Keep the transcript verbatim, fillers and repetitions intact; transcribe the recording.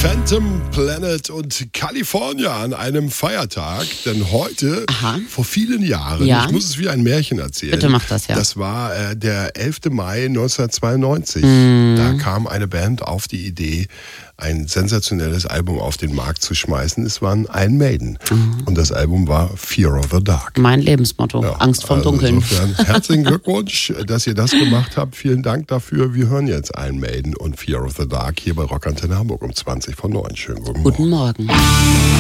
Phantom Planet und California an einem Feiertag, denn heute, Aha. vor vielen Jahren, Ja. ich muss es wie ein Märchen erzählen. Bitte mach das, ja. Das war äh, der elfter Mai neunzehnhundertzweiundneunzig. Mm. Da kam eine Band auf die Idee, ein sensationelles Album auf den Markt zu schmeißen. Es waren Iron Maiden. Mhm. Und das Album war Fear of the Dark. Mein Lebensmotto, Ja, Angst vorm also Dunkeln. Insofern herzlichen Glückwunsch, dass ihr das gemacht habt. Vielen Dank dafür. Wir hören jetzt Iron Maiden und Fear of the Dark hier bei Rock Antenne Hamburg um zwanzig vor neun. Schönen guten Morgen. Guten Morgen.